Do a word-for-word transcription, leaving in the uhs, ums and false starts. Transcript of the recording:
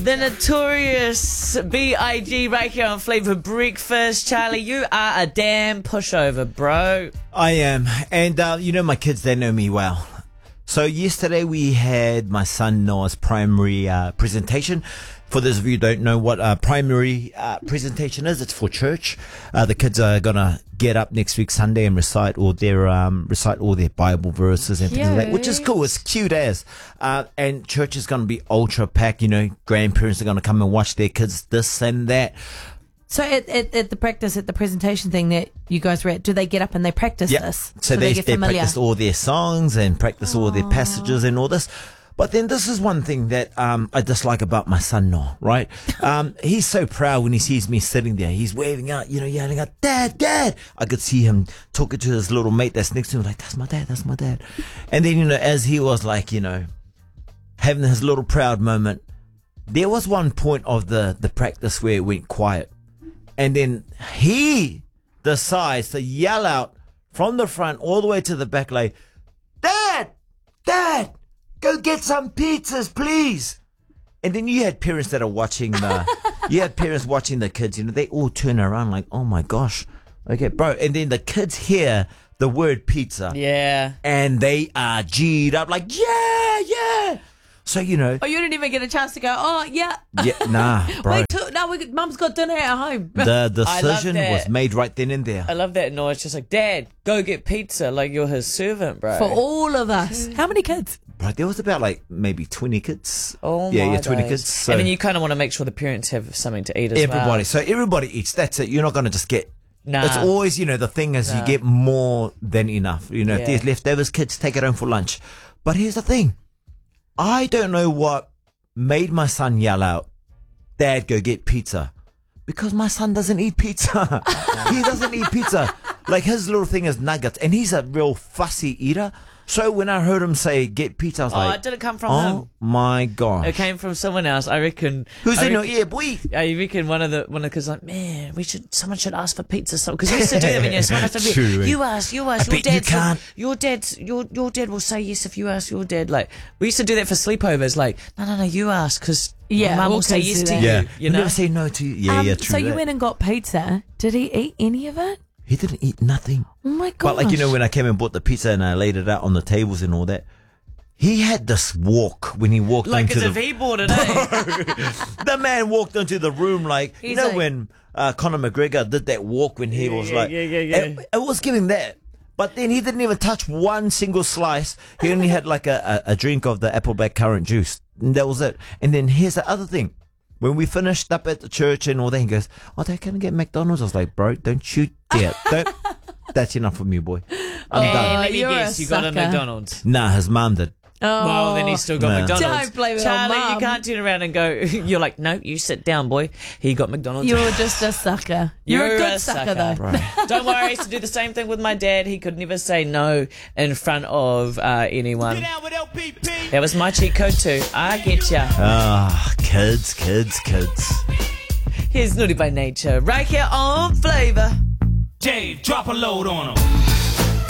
The notorious B I G right here on Flavor Breakfast. Charlie, you are a damn pushover, bro. I am. And, uh, you know, my kids, they know me well. So yesterday we had my son Noah's primary uh, presentation. For those of you who don't know what a primary uh, presentation is, it's for church. Uh, the kids are gonna get up next week Sunday and recite all their um, recite all their Bible verses and things like that, which is cool. It's cute as. Uh, and church is gonna be ultra packed. You know, grandparents are gonna come and watch their kids this and that. So at, at, at the practice, at the presentation thing that you guys were at, do they get up and they practice Yep. this? So, they, they get they familiar? practice all their songs and practice all their Aww. passages and all this. But then this is one thing that um, I dislike about my son, Noah, right? Um, he's so proud when he sees me sitting there. He's waving out, you know, yelling out, Dad, Dad. I could see him talking to his little mate that's next to him, like, that's my dad, that's my dad. And then, you know, as he was like, you know, having his little proud moment, there was one point of the, the practice where it went quiet. And then he decides to yell out from the front all the way to the back, like, Dad, Dad, go get some pizzas, please. And then you had parents that are watching the, you had parents watching the kids, you know, they all turn around like, oh my gosh. Okay, bro. And then the kids hear the word pizza. Yeah. And they are G'd up like, yeah, yeah. So, you know. Oh, you didn't even get a chance to go, oh, yeah. Yeah, nah, bro. Wait, till, no, we, got- Mum's got dinner at home. The decision that. was made right then and there. I love that. No, it's just like, Dad, go get pizza like you're his servant, bro. For all of us. How many kids? Right, there was about like maybe twenty kids. Oh yeah, my yeah, twenty days. kids. So And then you kind of want to make sure the parents have something to eat as everybody, well. so everybody eats. That's it. You're not going to just get. Nah. It's always, you know, the thing is Nah. you get more than enough. You know, Yeah. if there's leftovers, kids take it home for lunch. But here's the thing, I don't know what made my son yell out, Dad, go get pizza, because my son doesn't eat pizza. He doesn't eat pizza. Like his little thing is nuggets, and he's a real fussy eater. So when I heard him say get pizza, I was Oh, like, it didn't come from oh him. my gosh. It came from someone else. I reckon. Who's I in your reckon, ear, boy? I reckon one of the one of the kids like, man, we should someone should ask for pizza. Because we used to do that when you're small enough to be. True. You ask, you ask. I Your bet you dad, can't. your dad, your your dad will say yes if you ask your dad. Like we used to do that for sleepovers. Like, no, no, no, you ask because Yeah, mum all will say kids yes do to that. you. Yeah, You know. never say no to you. Yeah, Um, yeah, true. so you that. went and got pizza. Did he eat any of it? He didn't eat nothing. Oh my gosh. But like, you know, when I came and bought the pizza and I laid it out on the tables and all that, he had this walk when he walked like into as the... if he bought it, eh? The man walked into the room like, you He's know, like- when uh, Conor McGregor did that walk when he was yeah, like... yeah, yeah, yeah. It, it was giving that. But then he didn't even touch one single slice. He only had like a, a, a drink of the Appleback currant juice. And that was it. And then here's the other thing. When we finished up at the church and all that, he goes, oh, Dad, can I get McDonald's? I was like, bro, don't you dare. Don't. That's enough for me, boy. I'm Hey, done. let me you're a guess, you got a sucker. McDonald's. Nah, his mum did. Oh. Well, then he's still got No. McDonald's. Don't blame it on Charlie, you Mum. can't turn around and go, you're like, no, you sit down, boy. He got McDonald's. You're just a sucker. You're, You're a good a sucker, sucker. though. Right. Don't worry, I used to do the same thing with my dad. He could never say no in front of uh, anyone. That was my cheat code too. I get ya. Ah, kids, kids, kids. Here's Naughty by Nature, right here on Flavor. Dave, drop a load on him.